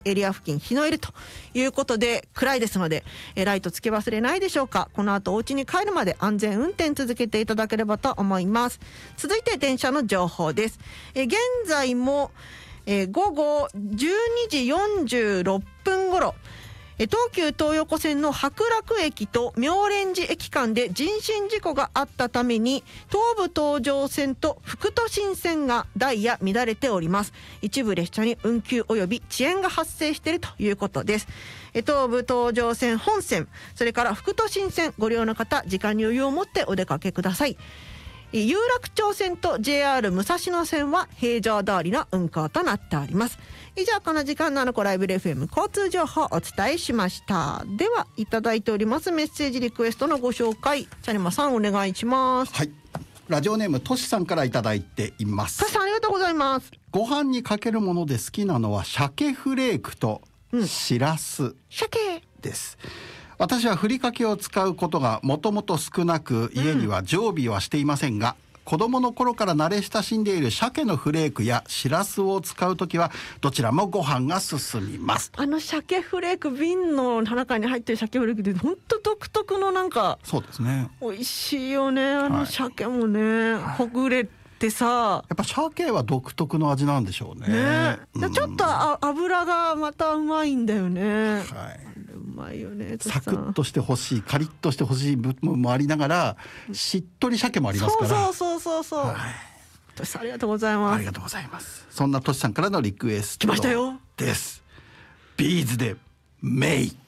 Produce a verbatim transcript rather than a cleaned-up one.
エリア付近日の入りということで暗いですので、えライトつけ忘れないでしょうか。この後お家に帰るまで安全運転続けていただければと思います。続いて電車の情報です。え現在もえ午後じゅうにじよんじゅうろっぷん頃、東急東横線の白楽駅と妙蓮寺駅間で人身事故があったために東武東上線と副都心線がダイヤ乱れております。一部列車に運休及び遅延が発生しているということです。東武東上線本線、それから副都心線ご利用の方、時間に余裕を持ってお出かけください。有楽町線と ジェイアール 武蔵野線は平常通りの運行となっております。以上、この時間のあの子ライブ エフエム 交通情報をお伝えしました。では、いただいておりますメッセージリクエストのご紹介、チャリマさんお願いします。 はい、ラジオネームとしさんからいただいています。 としさん、ありがとうございます。 ご飯にかけるもので好きなのは鮭フレークとしらすです、うん、私はふりかけを使うことがもともと少なく、家には常備はしていませんが、うん、子供の頃から慣れ親しんでいる鮭のフレークやしらすを使うときはどちらもご飯が進みます。 あの鮭フレーク、瓶の中に入ってる鮭フレークで本当独特のなんか、 そうですね、美味しいよね。あの鮭もね、はい、ほぐれてさ、 やっぱ鮭は独特の味なんでしょう ね, ね、うん、ちょっとあ油がまたうまいんだよね、 はい、 うまいよね。 サクッとしてほしい、カリッとしてほしい部分もありながら、しっとり鮭もありますから、 そうそうそうそう、はい、としさんありがとうございます。 ありがとうございます。そんなとしさんからのリクエストです。ビーズでメイ。